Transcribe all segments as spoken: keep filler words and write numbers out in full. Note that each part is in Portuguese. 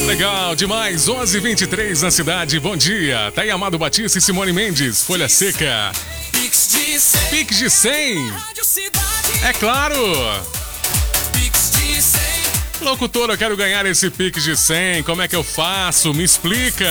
Legal demais, onze e vinte e três na cidade, bom dia. Tá aí Amado Batista e Simone Mendes, Folha Seca. Pix de cem. É claro. Locutor, eu quero ganhar esse Pix de cem, como é que eu faço? Me explica.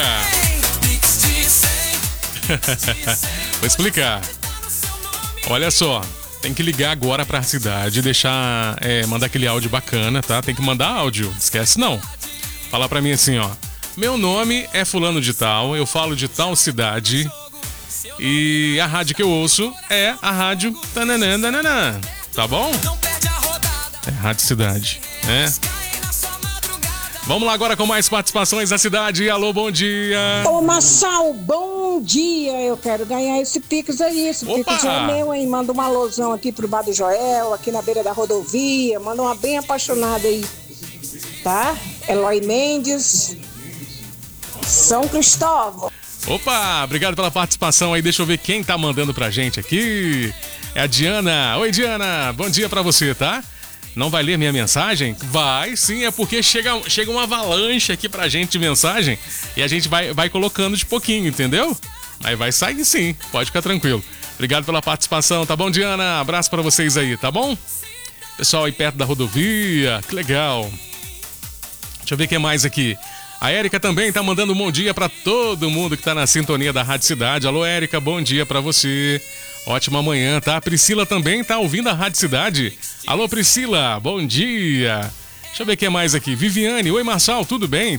Vou explicar. Olha só, tem que ligar agora pra cidade, deixar, é, mandar aquele áudio bacana, tá? Tem que mandar áudio, esquece não. Fala pra mim assim, ó. Meu nome é fulano de tal, eu falo de tal cidade e a rádio que eu ouço é a rádio tananã, tananã, tá bom? É Rádio Cidade, né? Vamos lá agora com mais participações da cidade. Alô, bom dia. Ô, Massal, bom dia. Eu quero ganhar esse Pix aí. Esse Opa! Pix é meu, hein? Manda uma alusão aqui pro Bar do Joel, aqui na beira da rodovia. Manda uma bem apaixonada aí, tá? Eloy Mendes, São Cristóvão. Opa, obrigado pela participação aí. Deixa eu ver quem tá mandando pra gente aqui. É a Diana. Oi, Diana. Bom dia pra você, tá? Não vai ler minha mensagem? Vai, sim, é porque chega, chega uma avalanche aqui pra gente de mensagem e a gente vai, vai colocando de pouquinho, entendeu? Aí vai sair sim, pode ficar tranquilo. Obrigado pela participação, tá bom, Diana? Abraço pra vocês aí, tá bom? Pessoal aí perto da rodovia, que legal. Deixa eu ver o que mais aqui. A Érica também tá mandando um bom dia pra todo mundo que tá na sintonia da Rádio Cidade. Alô, Érica, bom dia pra você. Ótima manhã, tá? A Priscila também tá ouvindo a Rádio Cidade. Alô, Priscila, bom dia. Deixa eu ver o que mais aqui. Viviane, oi, Marçal, tudo bem?